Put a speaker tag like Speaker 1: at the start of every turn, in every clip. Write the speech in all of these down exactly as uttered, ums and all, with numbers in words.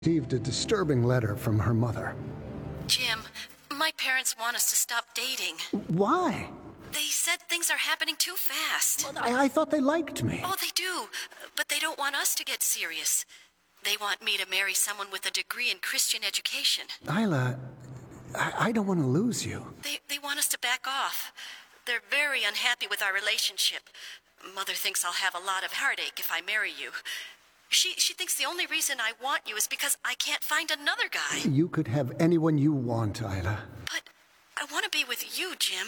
Speaker 1: Received a disturbing letter from her mother.
Speaker 2: Jim, my parents want us to stop dating.
Speaker 1: Why?
Speaker 2: They said things are happening too fast.
Speaker 1: Well, I, I thought they liked me.
Speaker 2: Oh, they do, but they don't want us to get serious. They want me to marry someone with a degree in Christian education.
Speaker 1: Isla, I, I don't want to lose you.
Speaker 2: They, they want us to back off. They're very unhappy with our relationship. Mother thinks I'll have a lot of heartache if I marry you. She she thinks the only reason I want you is because I can't find another guy.
Speaker 1: You could have anyone you want, Isla.
Speaker 2: But I want to be with you, Jim.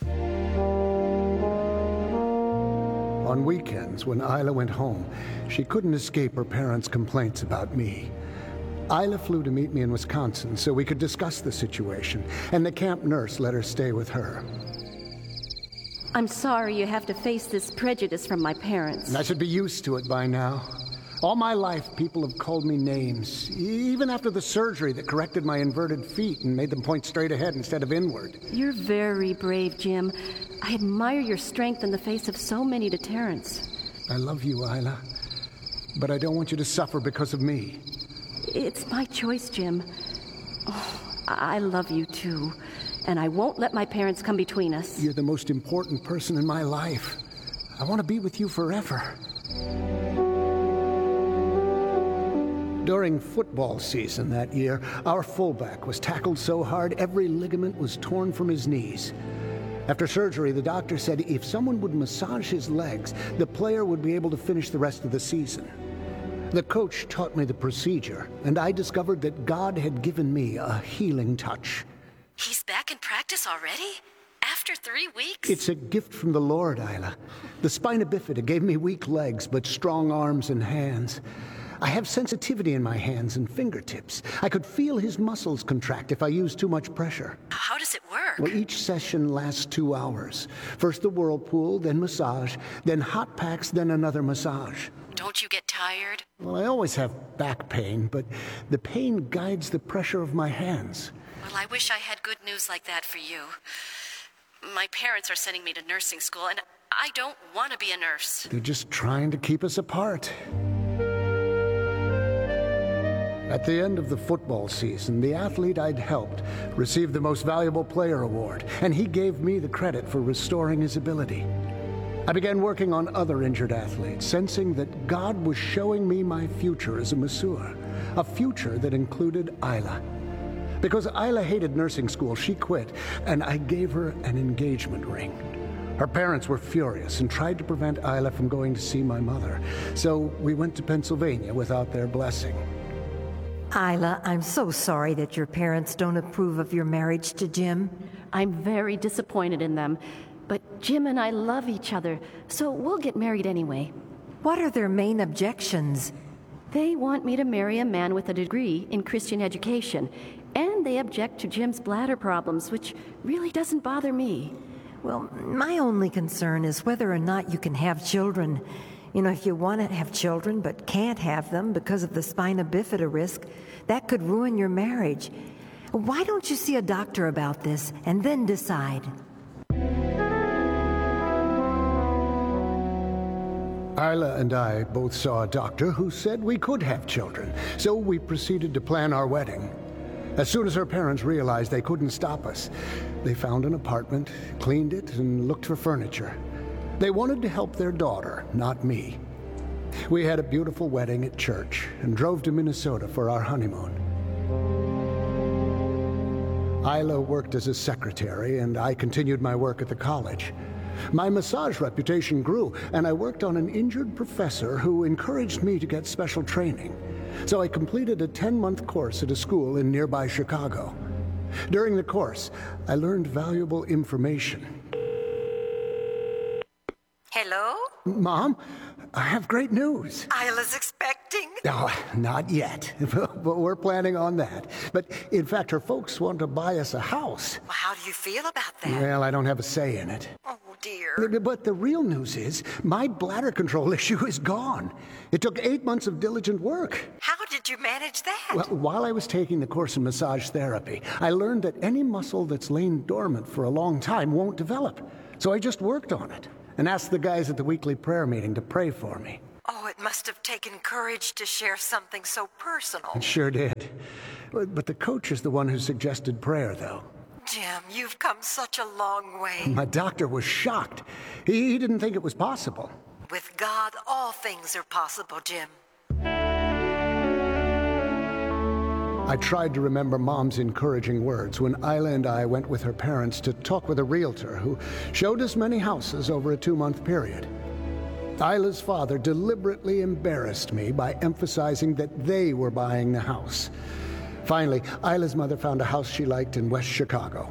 Speaker 1: On weekends, when Isla went home, she couldn't escape her parents' complaints about me. Isla flew to meet me in Wisconsin so we could discuss the situation, and the camp nurse let her stay with her.
Speaker 3: I'm sorry you have to face this prejudice from my parents.
Speaker 1: I should be used to it by now. All my life, people have called me names, even after the surgery that corrected my inverted feet and made them point straight ahead instead of inward.
Speaker 3: You're very brave, Jim. I admire your strength in the face of so many deterrents.
Speaker 1: I love you, Isla, but I don't want you to suffer because of me.
Speaker 3: It's my choice, Jim. Oh, I love you, too, and I won't let my parents come between us.
Speaker 1: You're the most important person in my life. I want to be with you forever. During football season that year, our fullback was tackled so hard every ligament was torn from his knees. After surgery, the doctor said if someone would massage his legs, the player would be able to finish the rest of the season. The coach taught me the procedure, and I discovered that God had given me a healing touch.
Speaker 2: He's back in practice already? After three weeks?
Speaker 1: It's a gift from the Lord, Isla. The spina bifida gave me weak legs, but strong arms and hands. I have sensitivity in my hands and fingertips. I could feel his muscles contract if I used too much pressure.
Speaker 2: How does it work?
Speaker 1: Well, each session lasts two hours. First the whirlpool, then massage, then hot packs, then another massage.
Speaker 2: Don't you get tired?
Speaker 1: Well, I always have back pain, but the pain guides the pressure of my hands.
Speaker 2: Well, I wish I had good news like that for you. My parents are sending me to nursing school, and I don't want to be a nurse.
Speaker 1: They're just trying to keep us apart. At the end of the football season, the athlete I'd helped received the Most Valuable Player award, and he gave me the credit for restoring his ability. I began working on other injured athletes, sensing that God was showing me my future as a masseur, a future that included Isla. Because Isla hated nursing school, she quit, and I gave her an engagement ring. Her parents were furious and tried to prevent Isla from going to see my mother, so we went to Pennsylvania without their blessing.
Speaker 4: Isla, I'm so sorry that your parents don't approve of your marriage to Jim.
Speaker 3: I'm very disappointed in them, but Jim and I love each other, so we'll get married anyway.
Speaker 4: What are their main objections?
Speaker 3: They want me to marry a man with a degree in Christian education, and they object to Jim's bladder problems, which really doesn't bother me.
Speaker 4: Well, my only concern is whether or not you can have children. You know, if you want to have children but can't have them because of the spina bifida risk, that could ruin your marriage. Why don't you see a doctor about this and then decide?
Speaker 1: Isla and I both saw a doctor who said we could have children, so we proceeded to plan our wedding. As soon as her parents realized they couldn't stop us, they found an apartment, cleaned it, and looked for furniture. They wanted to help their daughter, not me. We had a beautiful wedding at church and drove to Minnesota for our honeymoon. Isla worked as a secretary, and I continued my work at the college. My massage reputation grew, and I worked on an injured professor who encouraged me to get special training. So I completed a ten-month course at a school in nearby Chicago. During the course, I learned valuable information.
Speaker 5: Hello?
Speaker 1: Mom, I have great news.
Speaker 5: Isla's expecting?
Speaker 1: Oh, not yet, but we're planning on that. But in fact, her folks want to buy us a house.
Speaker 5: Well, how do you feel about that?
Speaker 1: Well, I don't have a say in it.
Speaker 5: Oh, dear.
Speaker 1: But the real news is, my bladder control issue is gone. It took eight months of diligent work.
Speaker 5: How did you manage that?
Speaker 1: Well, while I was taking the course in massage therapy, I learned that any muscle that's lain dormant for a long time won't develop. So I just worked on it and asked the guys at the weekly prayer meeting to pray for me.
Speaker 5: Oh, it must have taken courage to share something so personal.
Speaker 1: It sure did. But but the coach is the one who suggested prayer, though.
Speaker 5: Jim, you've come such a long way.
Speaker 1: My doctor was shocked. He, he didn't think it was possible.
Speaker 5: With God, all things are possible, Jim.
Speaker 1: I tried to remember Mom's encouraging words when Isla and I went with her parents to talk with a realtor who showed us many houses over a two-month period. Isla's father deliberately embarrassed me by emphasizing that they were buying the house. Finally, Isla's mother found a house she liked in West Chicago.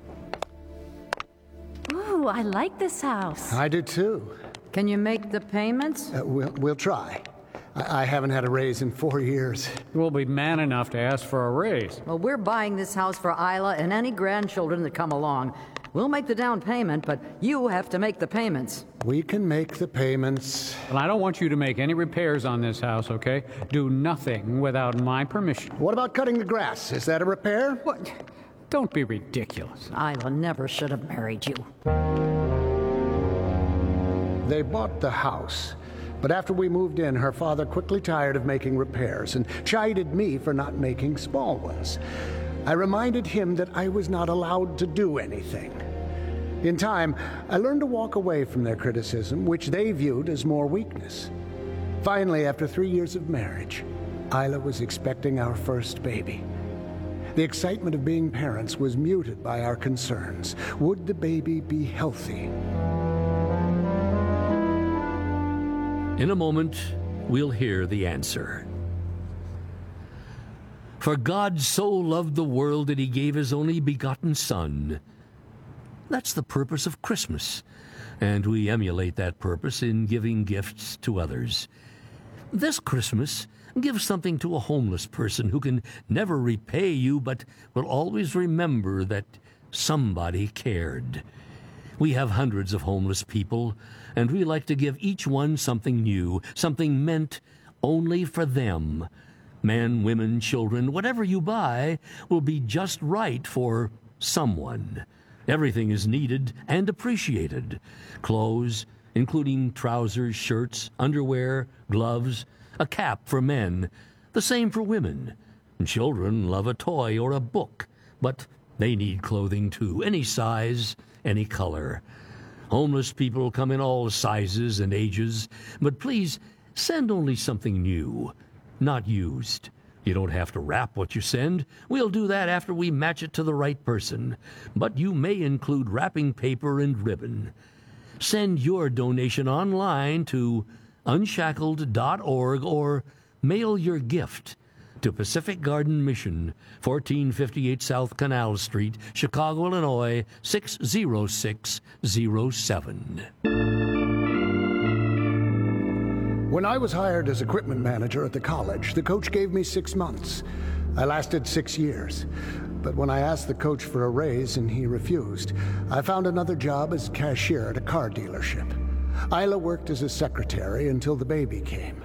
Speaker 3: Ooh, I like this house.
Speaker 1: I did too.
Speaker 6: Can you make the payments?
Speaker 1: Uh, we'll, we'll try. I, I haven't had a raise in four years.
Speaker 7: We'll be man enough to ask for a raise.
Speaker 6: Well, we're buying this house for Isla and any grandchildren that come along. We'll make the down payment, but you have to make the payments.
Speaker 1: We can make the payments.
Speaker 7: And I don't want you to make any repairs on this house, okay? Do nothing without my permission.
Speaker 1: What about cutting the grass? Is that a repair?
Speaker 7: What? Don't be ridiculous.
Speaker 6: Isla never should have married you.
Speaker 1: They bought the house. But after we moved in, her father quickly tired of making repairs and chided me for not making small ones. I reminded him that I was not allowed to do anything. In time, I learned to walk away from their criticism, which they viewed as more weakness. Finally, after three years of marriage, Isla was expecting our first baby. The excitement of being parents was muted by our concerns. Would the baby be healthy?
Speaker 8: In a moment, we'll hear the answer. For God so loved the world that he gave his only begotten Son. That's the purpose of Christmas, and we emulate that purpose in giving gifts to others. This Christmas, give something to a homeless person who can never repay you but will always remember that somebody cared. We have hundreds of homeless people, and we like to give each one something new, something meant only for them. Men, women, children, whatever you buy will be just right for someone. Everything is needed and appreciated. Clothes, including trousers, shirts, underwear, gloves, a cap for men, the same for women. Children love a toy or a book, but they need clothing too, any size, any color. Homeless people come in all sizes and ages, but please send only something new, not used. You don't have to wrap what you send. We'll do that after we match it to the right person. But you may include wrapping paper and ribbon. Send your donation online to unshackled dot org or mail your gift to Pacific Garden Mission, fourteen fifty-eight South Canal Street, Chicago, Illinois, six zero six zero seven.
Speaker 1: When I was hired as equipment manager at the college, the coach gave me six months. I lasted six years. But when I asked the coach for a raise and he refused, I found another job as cashier at a car dealership. Isla worked as a secretary until the baby came.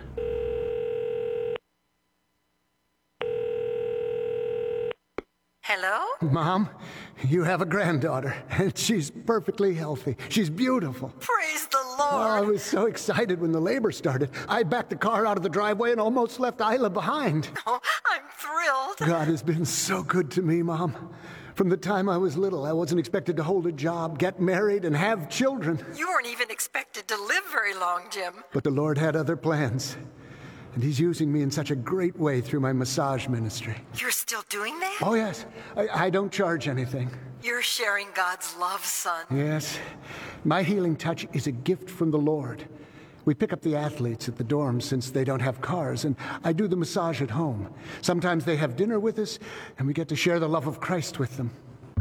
Speaker 5: Hello?
Speaker 1: Mom, you have a granddaughter, and she's perfectly healthy. She's beautiful.
Speaker 5: Praise the
Speaker 1: Oh, I
Speaker 5: Lord.
Speaker 1: was so excited when the labor started. I backed the car out of the driveway and almost left Isla behind.
Speaker 5: Oh, I'm thrilled.
Speaker 1: God has been so good to me, Mom. From the time I was little, I wasn't expected to hold a job, get married, and have children.
Speaker 5: You weren't even expected to live very long, Jim.
Speaker 1: But the Lord had other plans. And he's using me in such a great way through my massage ministry.
Speaker 5: You're still doing that?
Speaker 1: Oh, yes. I, I don't charge anything.
Speaker 5: You're sharing God's love, son.
Speaker 1: Yes. My healing touch is a gift from the Lord. We pick up the athletes at the dorms since they don't have cars, and I do the massage at home. Sometimes they have dinner with us, and we get to share the love of Christ with them.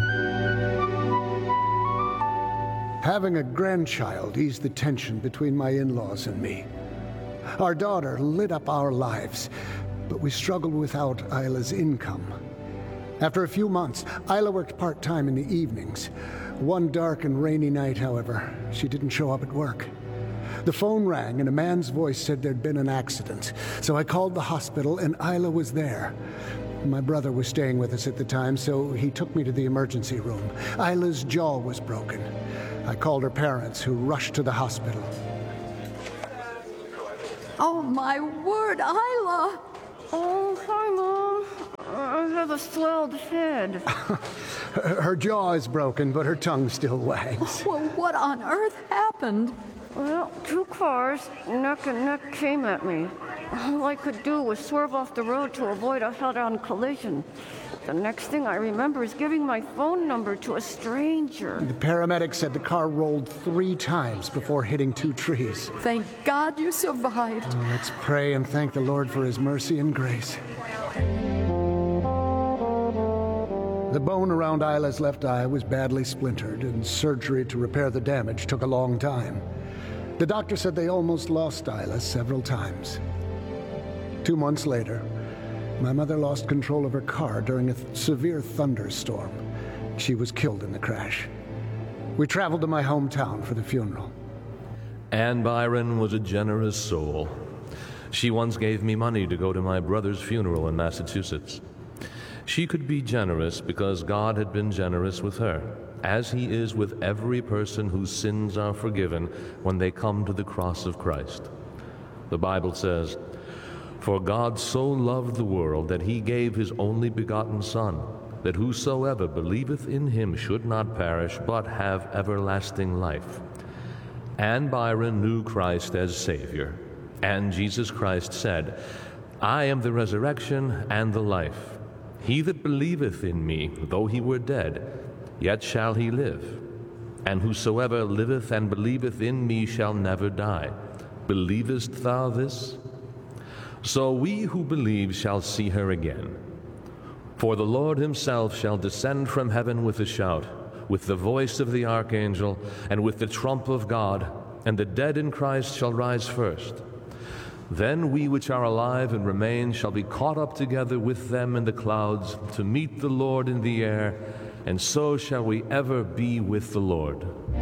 Speaker 1: Having a grandchild eased the tension between my in-laws and me. Our daughter lit up our lives, but we struggled without Isla's income. After a few months, Isla worked part-time in the evenings. One dark and rainy night, however, she didn't show up at work. The phone rang and a man's voice said there'd been an accident. So I called the hospital and Isla was there. My brother was staying with us at the time, so he took me to the emergency room. Isla's jaw was broken. I called her parents, who rushed to the hospital.
Speaker 6: Oh, my word, Isla!
Speaker 3: Oh, hi, Mom. I have a swelled head.
Speaker 1: Her, her jaw is broken, but her tongue still wags.
Speaker 6: Well, what on earth happened?
Speaker 3: Well, two cars, neck and neck, came at me. All I could do was swerve off the road to avoid a head-on collision. The next thing I remember is giving my phone number to a stranger.
Speaker 1: The paramedics said the car rolled three times before hitting two trees.
Speaker 6: Thank God you survived.
Speaker 1: Oh, let's pray and thank the Lord for his mercy and grace. The bone around Isla's left eye was badly splintered, and surgery to repair the damage took a long time. The doctor said they almost lost Isla several times. Two months later, my mother lost control of her car during a th- severe thunderstorm. She was killed in the crash. We traveled to my hometown for the funeral.
Speaker 9: Anne Byron was a generous soul. She once gave me money to go to my brother's funeral in Massachusetts. She could be generous because God had been generous with her, as he is with every person whose sins are forgiven when they come to the cross of Christ. The Bible says, "For God so loved the world that he gave his only begotten Son, that whosoever believeth in him should not perish, but have everlasting life." Anne Byron knew Christ as Savior, and Jesus Christ said, "I am the resurrection and the life. He that believeth in me, though he were dead, yet shall he live. And whosoever liveth and believeth in me shall never die. Believest thou this?" So we who believe shall see her again. For the Lord himself shall descend from heaven with a shout, with the voice of the archangel, and with the trump of God, and the dead in Christ shall rise first. Then we which are alive and remain shall be caught up together with them in the clouds to meet the Lord in the air, and so shall we ever be with the Lord.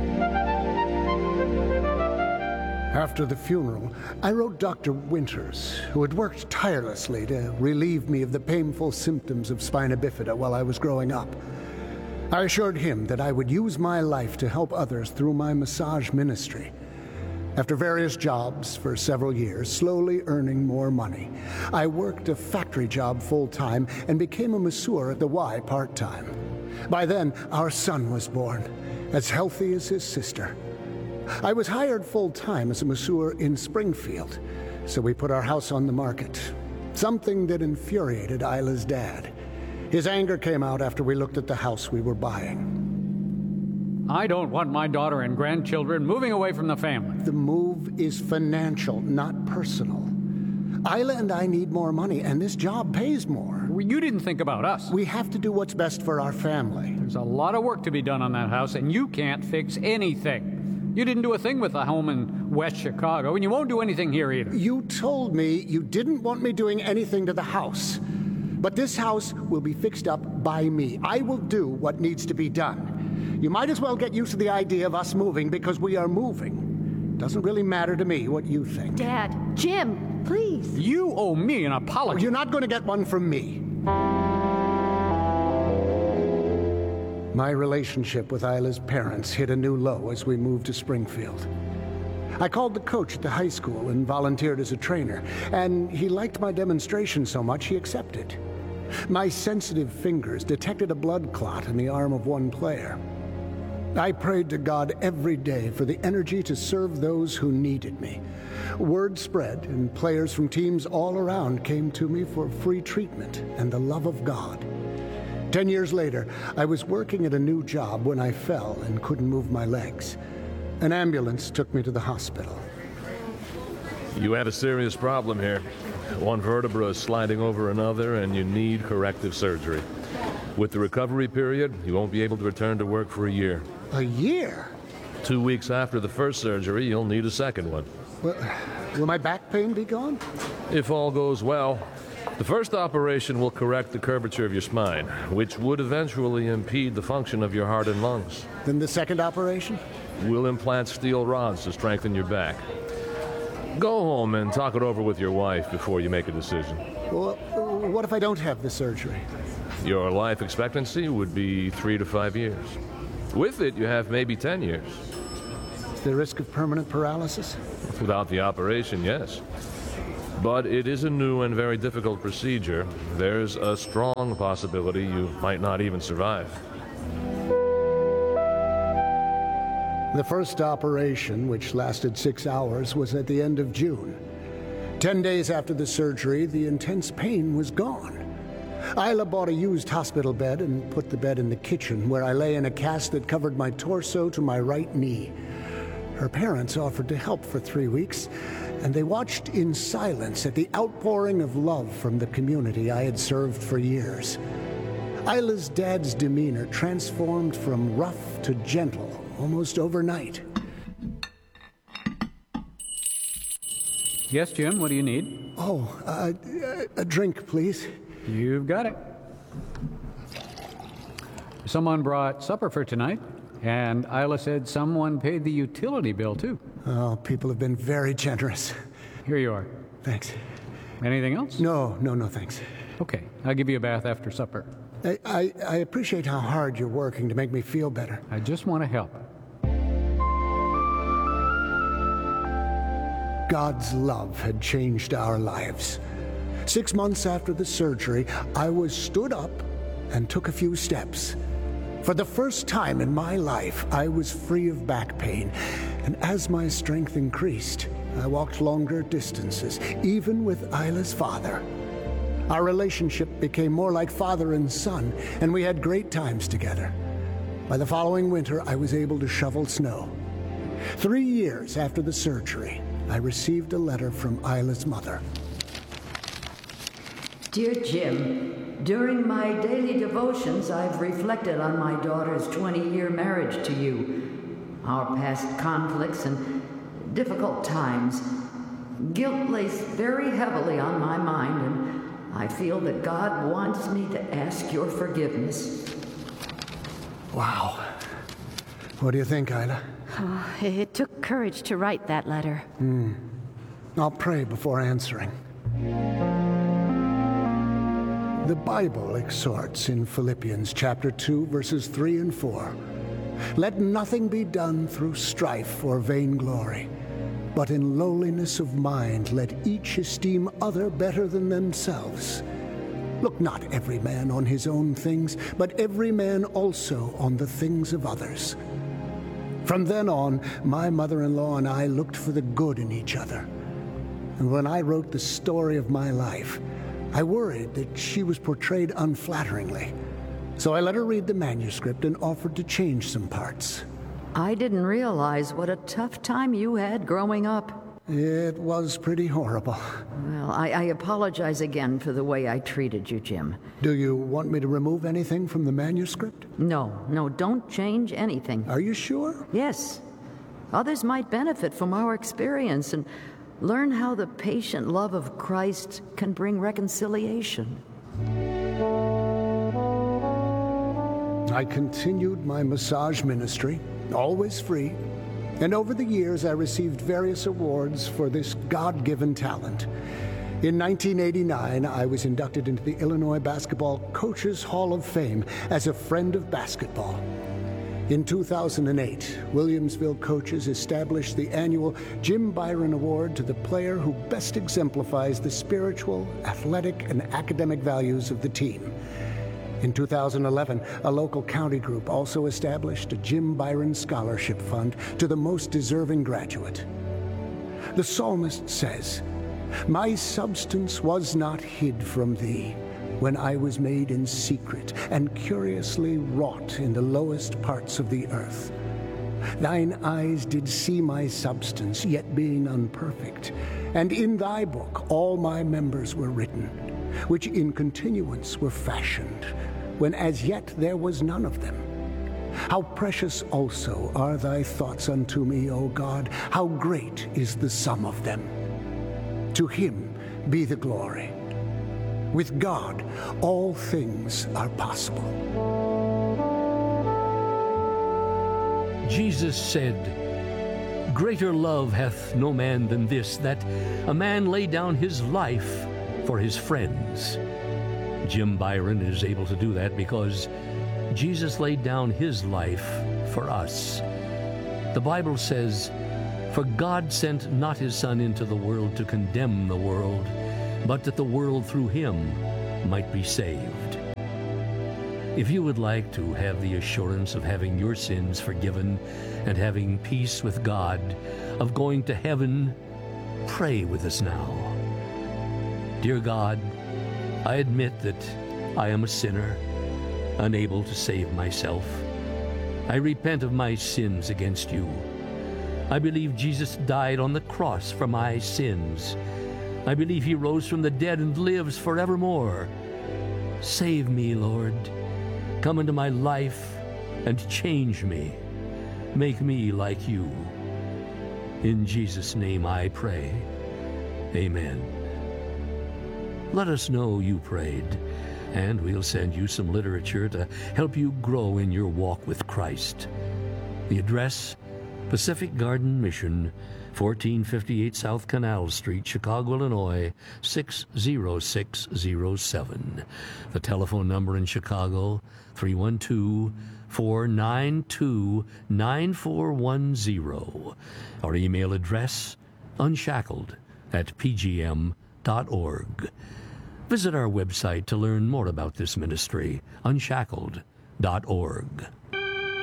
Speaker 1: After the funeral, I wrote Doctor Winters, who had worked tirelessly to relieve me of the painful symptoms of spina bifida while I was growing up. I assured him that I would use my life to help others through my massage ministry. After various jobs for several years, slowly earning more money, I worked a factory job full-time and became a masseur at the Y part-time. By then, our son was born, as healthy as his sister. I was hired full-time as a masseur in Springfield, so we put our house on the market, something that infuriated Isla's dad. His anger came out after we looked at the house we were buying.
Speaker 7: I don't want my daughter and grandchildren moving away from the family.
Speaker 1: The move is financial, not personal. Isla and I need more money, and this job pays more.
Speaker 7: You didn't think about us.
Speaker 1: We have to do what's best for our family.
Speaker 7: There's a lot of work to be done on that house, and you can't fix anything. You didn't do a thing with the home in West Chicago, and you won't do anything here either.
Speaker 1: You told me you didn't want me doing anything to the house. But this house will be fixed up by me. I will do what needs to be done. You might as well get used to the idea of us moving, because we are moving. Doesn't really matter to me what you think.
Speaker 3: Dad, Jim, please.
Speaker 7: You owe me an apology.
Speaker 1: You're not going to get one from me. My relationship with Isla's parents hit a new low as we moved to Springfield. I called the coach at the high school and volunteered as a trainer, and he liked my demonstration so much he accepted. My sensitive fingers detected a blood clot in the arm of one player. I prayed to God every day for the energy to serve those who needed me. Word spread, and players from teams all around came to me for free treatment and the love of God. Ten years later, I was working at a new job when I fell and couldn't move my legs. An ambulance took me to the hospital.
Speaker 9: You have a serious problem here. One vertebra is sliding over another, and you need corrective surgery. With the recovery period, you won't be able to return to work for a year.
Speaker 1: A year?
Speaker 9: Two weeks after the first surgery, you'll need a second one.
Speaker 1: Well, will my back pain be gone?
Speaker 9: If all goes well. The first operation will correct the curvature of your spine, which would eventually impede the function of your heart and lungs.
Speaker 1: Then the second operation?
Speaker 9: We'll implant steel rods to strengthen your back. Go home and talk it over with your wife before you make a decision.
Speaker 1: Well, what if I don't have the surgery?
Speaker 9: Your life expectancy would be three to five years. With it, you have maybe ten years.
Speaker 1: Is there risk of permanent paralysis?
Speaker 9: Without the operation, yes. But it is a new and very difficult procedure. There's a strong possibility you might not even survive.
Speaker 1: The first operation, which lasted six hours, was at the end of June. Ten days after the surgery, the intense pain was gone. Isla bought a used hospital bed and put the bed in the kitchen, where I lay in a cast that covered my torso to my right knee. Her parents offered to help for three weeks, and they watched in silence at the outpouring of love from the community I had served for years. Isla's dad's demeanor transformed from rough to gentle almost overnight.
Speaker 7: Yes, Jim, what do you need?
Speaker 1: Oh, uh, a drink, please.
Speaker 7: You've got it. Someone brought supper for tonight, and Isla said someone paid the utility bill, too.
Speaker 1: Oh, people have been very generous.
Speaker 7: Here you are.
Speaker 1: Thanks.
Speaker 7: Anything else?
Speaker 1: No, no, no, thanks.
Speaker 7: Okay, I'll give you a bath after supper.
Speaker 1: I, I, I appreciate how hard you're working to make me feel better.
Speaker 7: I just want to help.
Speaker 1: God's love had changed our lives. Six months after the surgery, I was stood up and took a few steps. For the first time in my life, I was free of back pain, and as my strength increased, I walked longer distances, even with Isla's father. Our relationship became more like father and son, and we had great times together. By the following winter, I was able to shovel snow. Three years after the surgery, I received a letter from Isla's mother.
Speaker 6: Dear Jim, during my daily devotions, I've reflected on my daughter's twenty-year marriage to you, our past conflicts and difficult times. Guilt lays very heavily on my mind, and I feel that God wants me to ask your forgiveness.
Speaker 1: Wow. What do you think, Isla?
Speaker 2: Oh, it took courage to write that letter.
Speaker 1: Hmm. I'll pray before answering. The Bible exhorts in Philippians chapter two, verses three and four. Let nothing be done through strife or vainglory, but in lowliness of mind let each esteem other better than themselves. Look not every man on his own things, but every man also on the things of others. From then on, my mother-in-law and I looked for the good in each other. And when I wrote the story of my life, I worried that she was portrayed unflatteringly. So I let her read the manuscript and offered to change some parts.
Speaker 6: I didn't realize what a tough time you had growing up.
Speaker 1: It was pretty horrible.
Speaker 6: Well, I, I apologize again for the way I treated you, Jim.
Speaker 1: Do you want me to remove anything from the manuscript?
Speaker 6: No, no, don't change anything.
Speaker 1: Are you sure?
Speaker 6: Yes. Others might benefit from our experience and learn how the patient love of Christ can bring reconciliation.
Speaker 1: I continued my massage ministry, always free, and over the years I received various awards for this God-given talent. In nineteen eighty-nine, I was inducted into the Illinois Basketball Coaches Hall of Fame as a friend of basketball. In two thousand eight, Williamsville coaches established the annual Jim Byron Award to the player who best exemplifies the spiritual, athletic, and academic values of the team. In two thousand eleven, a local county group also established a Jim Byron Scholarship Fund to the most deserving graduate. The psalmist says, "My substance was not hid from thee, when I was made in secret and curiously wrought in the lowest parts of the earth. Thine eyes did see my substance, yet being unperfect, and in thy book all my members were written, which in continuance were fashioned, when as yet there was none of them. How precious also are thy thoughts unto me, O God, how great is the sum of them. To him be the glory. With God, all things are possible."
Speaker 8: Jesus said, "Greater love hath no man than this, that a man lay down his life for his friends." Jim Byron is able to do that because Jesus laid down his life for us. The Bible says, For God sent not his Son into the world to condemn the world, but that the world through him might be saved. If you would like to have the assurance of having your sins forgiven and having peace with God, of going to heaven, pray with us now. Dear God, I admit that I am a sinner, unable to save myself. I repent of my sins against you. I believe Jesus died on the cross for my sins. I believe he rose from the dead and lives forevermore. Save me, Lord. Come into my life and change me. Make me like you. In Jesus' name I pray. Amen. Let us know you prayed, and we'll send you some literature to help you grow in your walk with Christ. The address, Pacific Garden Mission, fourteen fifty-eight South Canal Street, Chicago, Illinois, six zero six zero seven. The telephone number in Chicago, three one two, four nine two, nine four one zero. Our email address, unshackled at p g m dot org. Visit our website to learn more about this ministry, unshackled dot org.